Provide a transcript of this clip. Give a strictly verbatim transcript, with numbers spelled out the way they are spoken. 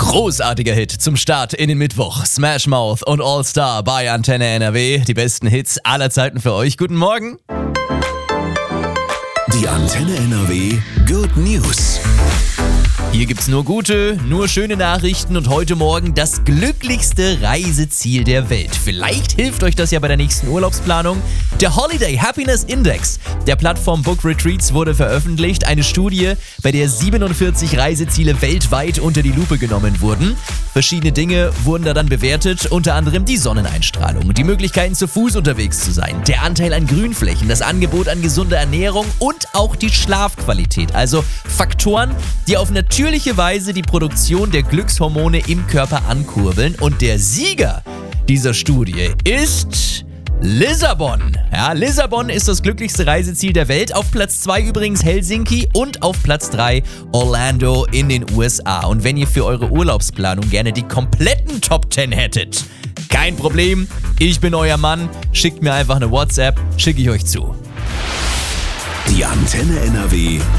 Großartiger Hit zum Start in den Mittwoch. Smash Mouth und All Star bei Antenne N R W. Die besten Hits aller Zeiten für euch. Guten Morgen. Die Antenne N R W Good News. Hier gibt's nur gute, nur schöne Nachrichten und heute Morgen das glücklichste Reiseziel der Welt. Vielleicht hilft euch das ja bei der nächsten Urlaubsplanung. Der Holiday Happiness Index der Plattform Book Retreats wurde veröffentlicht. Eine Studie, bei der siebenundvierzig Reiseziele weltweit unter die Lupe genommen wurden. Verschiedene Dinge wurden da dann bewertet, unter anderem die Sonneneinstrahlung, die Möglichkeiten zu Fuß unterwegs zu sein, der Anteil an Grünflächen, das Angebot an gesunder Ernährung und auch die Schlafqualität. Also Faktoren, die auf natürliche Weise die Produktion der Glückshormone im Körper ankurbeln. Und der Sieger dieser Studie ist Lissabon. Ja, Lissabon ist das glücklichste Reiseziel der Welt. Auf Platz zwei übrigens Helsinki und auf Platz drei Orlando in den U S A. Und wenn ihr für eure Urlaubsplanung gerne die kompletten Top zehn hättet, kein Problem, ich bin euer Mann. Schickt mir einfach eine WhatsApp, schicke ich euch zu. Die Antenne N R W